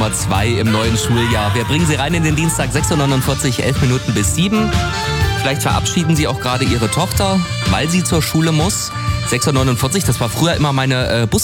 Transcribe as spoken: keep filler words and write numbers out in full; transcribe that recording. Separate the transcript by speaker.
Speaker 1: Nummer zwei im neuen Schuljahr. Wir bringen Sie rein in den Dienstag, sechs Uhr neunundvierzig, elf Minuten bis sieben. Vielleicht verabschieden Sie auch gerade Ihre Tochter, weil sie zur Schule muss. sechs Uhr neunundvierzig, das war früher immer meine äh, Bus